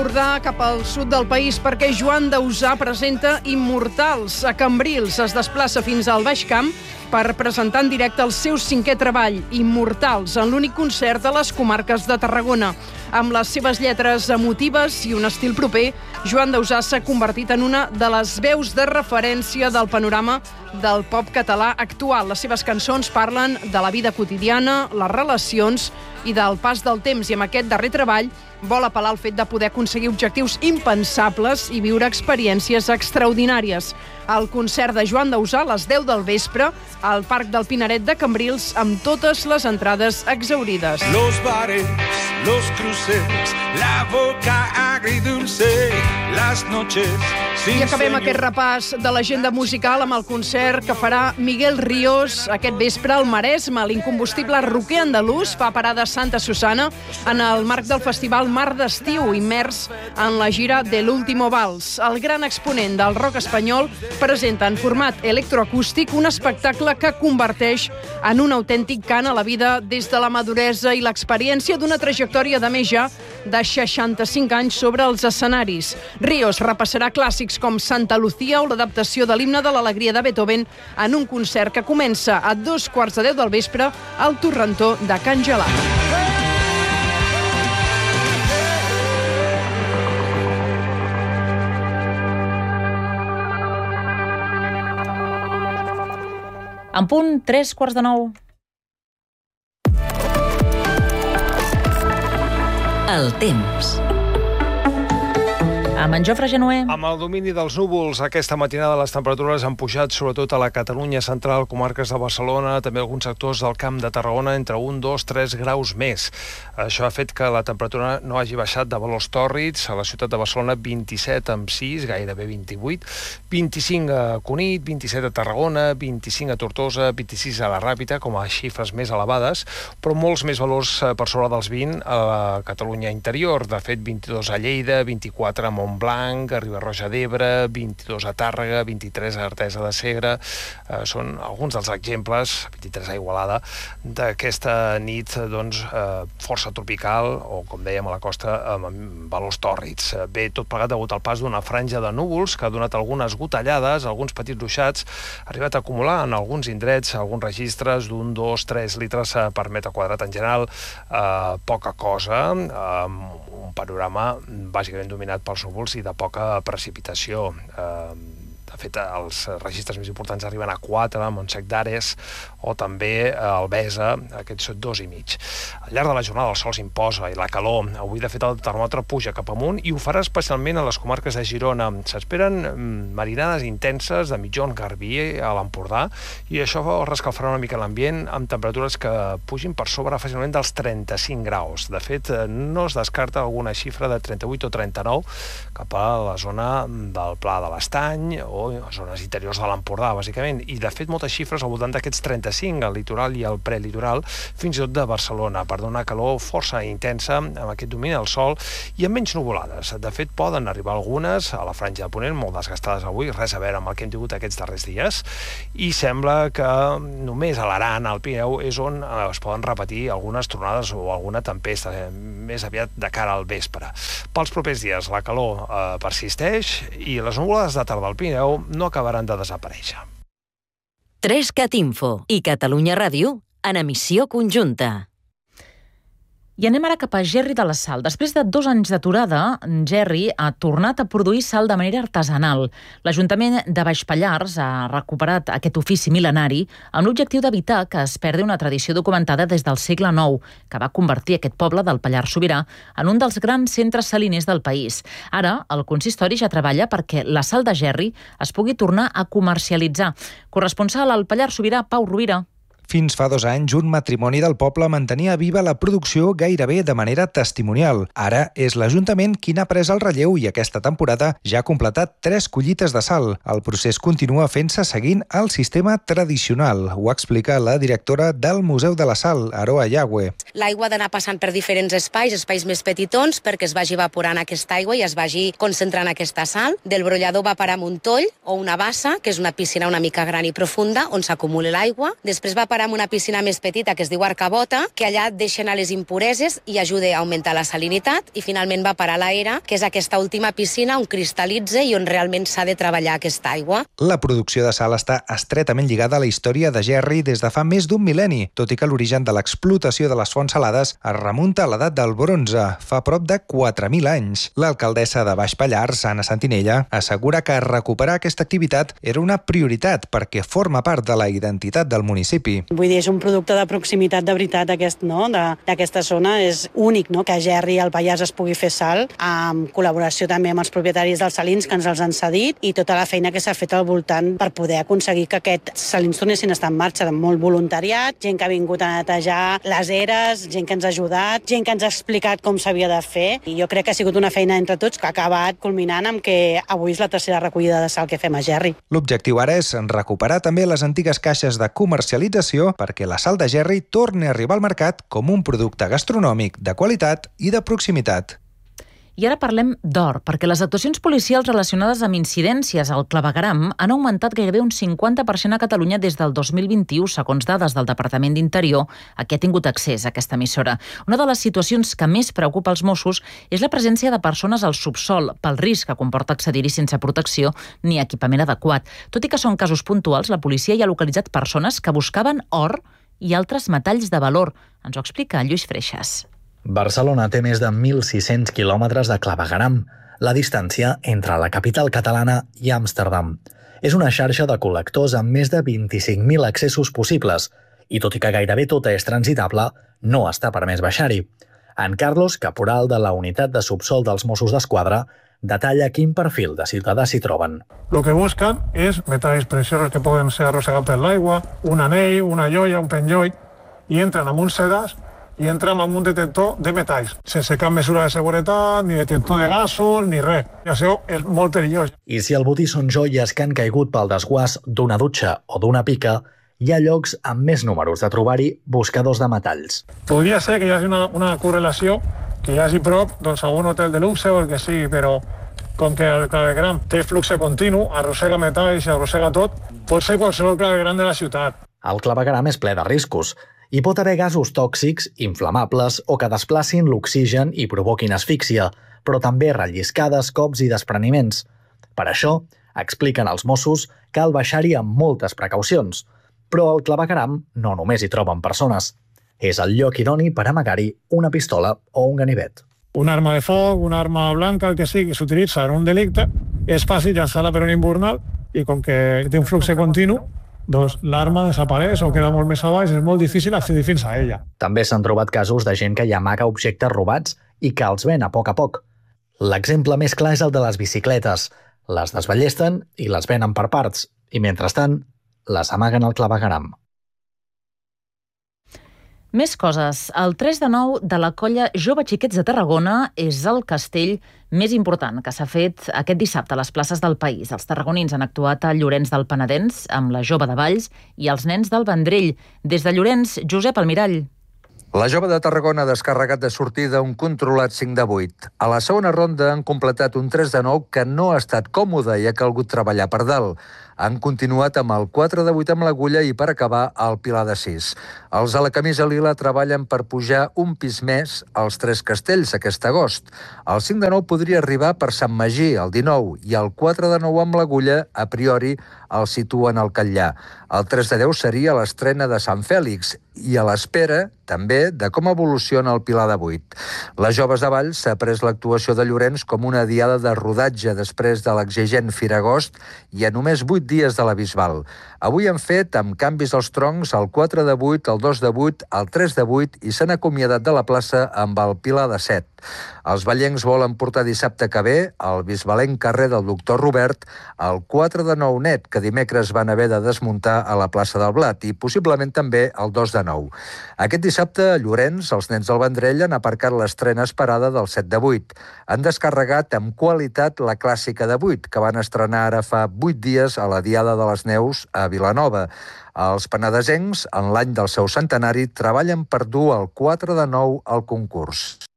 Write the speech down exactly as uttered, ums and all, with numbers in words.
l'Empordà, cap al sud del país, perquè Joan Dausà presenta Immortals. A Cambrils es desplaça fins al Baix Camp per presentar en directe el seu cinquè treball, Immortals, en l'únic concert de les comarques de Tarragona. Amb les seves lletres emotives i un estil proper, Joan Dausà s'ha convertit en una de les veus de referència del panorama del pop català actual. Les seves cançons parlen de la vida quotidiana, les relacions i del pas del temps, i amb aquest darrer treball vol apel·lar al fet de poder aconseguir objectius impensables i viure experiències extraordinàries. El concert de Joan Dausà a les deu del vespre al Parc del Pinaret de Cambrils, amb totes les entrades exhaurides. Los bares, los cruceros, la boca agridulce, las noches sin I acabem señor. aquest repàs de l'agenda musical amb el concert que farà Miguel Ríos aquest vespre al Maresme. L'incombustible roquer andalús fa parada a Santa Susana en el marc del festival Mar d'Estiu, immers en la gira de l'Último Vals. El gran exponent del rock espanyol presenta en format electroacústic un espectacle que converteix en un autèntic cant a la vida des de la maduresa i l'experiència d'una trajectòria de més ja de seixanta-cinc anys sobre els escenaris. Ríos repassarà clàssics com Santa Lucía o l'adaptació de l'himne de l'alegria de Beethoven en un concert que comença a dos quarts de deu del vespre al Torrentó de Can Gelat. En punt, tres quarts de nou. El temps. Amb en Jofre Genuer. Amb el domini dels núvols, aquesta matinada les temperatures han pujat sobretot a la Catalunya central, comarques de Barcelona, també alguns sectors del Camp de Tarragona, entre un, dos, tres graus més. Això ha fet que la temperatura no hagi baixat de valors tòrrids. A la ciutat de Barcelona, vint-i-set amb sis, gairebé vint-i-vuit, vint-i-cinc a Cunit, vint-i-set a Tarragona, vint-i-cinc a Tortosa, vint-i-sis a la Ràpita, com a xifres més elevades, però molts més valors per sobre dels vint a la Catalunya interior. De fet, vint-i-dos a Lleida, vint-i-quatre a Montblanc, a Riba-roja d'Ebre, vint-i-dos a Tàrrega, vint-i-tres a Artesa de Segre. Eh, són alguns dels exemples, vint-i-tres a Igualada, d'aquesta nit doncs, eh, força tropical, o com dèiem a la costa, amb valors tòrrids. Bé, tot plegat degut al pas d'una franja de núvols que ha donat algunes gotellades, alguns petits ruixats, ha arribat a acumular en alguns indrets, alguns registres d'un, dos, tres litres per metre quadrat. En general, eh, poca cosa, eh, un panorama bàsicament dominat pels núvols i de poca precipitació. Eh, de fet, els registres més importants arriben a quatre, a Montsec d'Ares o també a Albesa, aquests són dos i mig. Al llarg de la jornada el sol s'imposa i la calor. Avui, de fet, el termòmetre puja cap amunt i ho farà especialment a les comarques de Girona. S'esperen marinades intenses de mitjon Garbí a l'Empordà i això rescalfarà una mica l'ambient amb temperatures que pugin per sobre fàcilment dels trenta-cinc graus. De fet, no es descarta alguna xifra de trenta-vuit o trenta-nou cap a la zona del Pla de l'Estany o zones interiors de l'Empordà, bàsicament. I, de fet, moltes xifres al voltant d'aquests trenta-cinc, al litoral i al prelitoral, fins i tot de Barcelona, per donar calor força intensa amb aquest domini del sol i amb menys nuvolades. De fet, poden arribar algunes a la franja de Ponent, molt desgastades avui, res a veure amb el que hem tingut aquests darrers dies, i sembla que només a l'Aran, al Pirineu, és on es poden repetir algunes tronades o alguna tempesta, més aviat de cara al vespre. Pels propers dies, la calor eh, persisteix i les nuvolades de tarda al Pirineu no acabaran de desaparèixer. Trescat Info i Catalunya Ràdio en emissió conjunta. I anem ara cap a Gerri de la Sal. Després de dos anys d'aturada, Gerri ha tornat a produir sal de manera artesanal. L'Ajuntament de Baix Pallars ha recuperat aquest ofici mil·lenari amb l'objectiu d'evitar que es perdi una tradició documentada des del segle nou, que va convertir aquest poble del Pallars Sobirà en un dels grans centres saliners del país. Ara, el consistori ja treballa perquè la sal de Gerri es pugui tornar a comercialitzar. Corresponsal al Pallars Sobirà, Pau Rovira. Fins fa dos anys, un matrimoni del poble mantenia viva la producció gairebé de manera testimonial. Ara és l'Ajuntament qui n'ha pres el relleu i aquesta temporada ja ha completat tres collites de sal. El procés continua fent-se seguint el sistema tradicional. Ho explica la directora del Museu de la Sal, Aroa Yagüe. L'aigua ha d'anar passant per diferents espais, espais més petitons, perquè es vagi evaporant aquesta aigua i es vagi concentrant aquesta sal. Del brollador va parar a un toll o una bassa, que és una piscina una mica gran i profunda, on s'acumula l'aigua. Després va parar en una piscina més petita que es diu Arcabota, que allà deixen a les impureses i ajuda a augmentar la salinitat, i finalment va parar a l'Era, que és aquesta última piscina on cristal·litza i on realment s'ha de treballar aquesta aigua. La producció de sal està estretament lligada a la història de Gerri des de fa més d'un mil·lenni, tot i que l'origen de l'explotació de les fonts salades es remunta a l'edat del bronze, fa prop de quatre mil anys. L'alcaldessa de Baix Pallars, Anna Santinella, assegura que recuperar aquesta activitat era una prioritat perquè forma part de la identitat del municipi. Vull dir, és un producte de proximitat de veritat aquest, no? d'aquesta zona. És únic, no?, que a Gerri, al Pallars, es pugui fer sal, amb col·laboració també amb els propietaris dels salins que ens els han cedit i tota la feina que s'ha fet al voltant per poder aconseguir que aquests salins tornessin a estar en marxa, de molt voluntariat, gent que ha vingut a netejar les eres, gent que ens ha ajudat, gent que ens ha explicat com s'havia de fer, i jo crec que ha sigut una feina entre tots que ha acabat culminant amb que avui és la tercera recollida de sal que fem a Gerri. L'objectiu ara és recuperar també les antigues caixes de comercialització perquè la sal de Gerri torni a arribar al mercat com un producte gastronòmic de qualitat i de proximitat. I ara parlem d'or, perquè les actuacions policials relacionades amb incidències al clavegueram han augmentat gairebé un cinquanta per cent a Catalunya des del dos mil vint-i-u, segons dades del Departament d'Interior, a què ha tingut accés a aquesta emissora. Una de les situacions que més preocupa els Mossos és la presència de persones al subsol, pel risc que comporta accedir-hi sense protecció ni equipament adequat. Tot i que són casos puntuals, la policia ja ha localitzat persones que buscaven or i altres metalls de valor. Ens ho explica Lluís Freixas. Barcelona té més de mil sis-cents quilòmetres de clavegueram, la distància entre la capital catalana i Amsterdam. És una xarxa de col·lectors amb més de vint-i-cinc mil accessos possibles i, tot i que gairebé tota és transitable, no està permès baixar-hi. En Carlos, caporal de la unitat de subsol dels Mossos d'Esquadra, detalla quin perfil de ciutadà s'hi troben. Lo que buscan és metalls preciosos que poden ser arrossegats per l'aigua, un anell, una joia, un penjoll, i entren amb un sedàs i entren amb un detector de metalls, sense cap mesura de seguretat, ni detector de gasos, ni res. I això és molt perillós. I si el botí són joies que han caigut pel desguàs d'una dutxa o d'una pica, hi ha llocs amb més números de trobar-hi buscadors de metalls. Podria ser que hi hagi una, una correlació, que hi hagi prop doncs, algun hotel de luxe o el que sigui, però com que el clavegueram té flux continu, arrossega metalls i arrossega tot, pot ser qualsevol claveguram de la ciutat. El claveguram és ple de riscos. Hi pot haver gasos tòxics, inflamables o que desplacin l'oxigen i provoquin asfíxia, però també relliscades, cops i despreniments. Per això, expliquen els Mossos, cal baixar-hi amb moltes precaucions. Però al claveguram no només hi troben persones. És el lloc idoni per amagar-hi una pistola o un ganivet. Una arma de foc, una arma blanca, el que sigui, s'utilitza en un delicte, és fàcil llançar-la per un invernal i com que té un flux continu, doncs l'arma desapareix o queda molt més a baix, és molt difícil accedir fins a ella. També s'han trobat casos de gent que hi amaga objectes robats i que els ven a poc a poc. L'exemple més clar és el de les bicicletes. Les desballesten i les venen per parts, i mentrestant les amaguen al claveguram. Més coses. El tres de nou de la colla Jove Xiquets de Tarragona és el castell més important que s'ha fet aquest dissabte a les places del país. Els tarragonins han actuat a Llorenç del Penedès amb la Jove de Valls i els nens del Vendrell. Des de Llorenç, Josep Almirall. La Jove de Tarragona ha descarregat de sortida un controlat cinc de vuit. A la segona ronda han completat un tres de nou que no ha estat còmode i ha calgut treballar per dalt. Han continuat amb el quatre de vuit amb l'agulla i per acabar el pilar de sis. Els a la camisa lila treballen per pujar un pis més als Tres Castells aquest agost. El cinc de nou podria arribar per Sant Magí, el dinou, i el quatre de nou amb l'agulla, a priori, el situen al Catllà. El tres de deu seria l'estrena de Sant Fèlix i a l'espera, també, de com evoluciona el pilar de vuit. Les Joves de Valls s'ha pres l'actuació de Llorenç com una diada de rodatge després de l'exigent Firagost i a només vuit dies de la Bisbal. Avui han fet, amb canvis als troncs, el quatre de vuit, el dos de vuit, el tres de vuit i s'han acomiadat de la plaça amb el pilar de set. Els vallencs volen portar dissabte que ve el bisbalenc carrer del Doctor Robert, el quatre de nou net, que dimecres van haver de desmuntar a la plaça del Blat, i possiblement també el dos de nou. Aquest dissabte, a Llorenç, els nens del Vendrell han aparcat l'estrena esperada del set de vuit. Han descarregat amb qualitat la clàssica de vuit, que van estrenar ara fa vuit dies a la Diada de les Neus a Vilanova. Els penedesencs, en l'any del seu centenari, treballen per dur el quatre de nou al concurs.